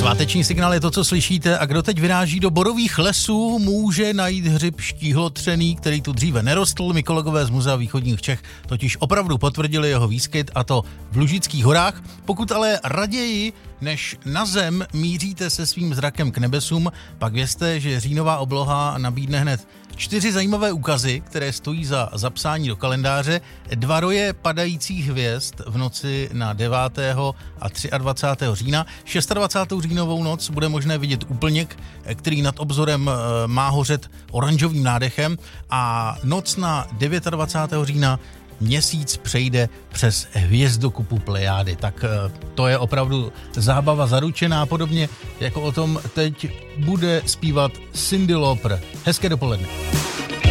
Sváteční signál je to, co slyšíte, a kdo teď vyráží do borových lesů, může najít hřib štíhlotřený, který tu dříve nerostl. My kolegové z Muzea východních Čech totiž opravdu potvrdili jeho výskyt, a to v Lužických horách. Pokud ale raději než na zem míříte se svým zrakem k nebesům, pak vězte, že říjnová obloha nabídne hned 4 zajímavé úkazy, které stojí za zapsání do kalendáře. 2 roje padajících hvězd v noci na 9. a 23. října. 26. říjnovou noc bude možné vidět úplněk, který nad obzorem má hořet oranžovým nádechem, a noc na 29. října měsíc přejde přes hvězdokupu Plejády. Tak to je opravdu zábava zaručená, podobně jako o tom teď bude zpívat Cyndi Lauper. Hezké dopoledne.